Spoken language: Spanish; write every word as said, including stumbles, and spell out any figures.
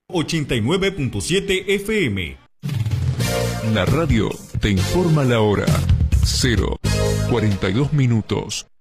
ochenta y nueve punto siete F M. La radio te informa la hora. cero cuarenta y dos minutos.